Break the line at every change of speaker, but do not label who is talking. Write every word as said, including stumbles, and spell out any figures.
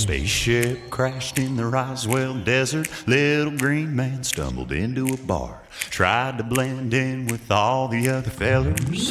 Spaceship crashed in the Roswell desert. Little green man stumbled into a bar. Tried to blend in with all the other fellers.